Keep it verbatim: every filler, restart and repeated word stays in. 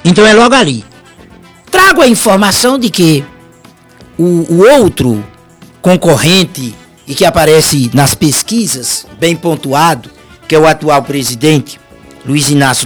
Então é logo ali. Trago a informação de que o, o outro concorrente e que aparece nas pesquisas, bem pontuado, que é o atual presidente, Luiz Inácio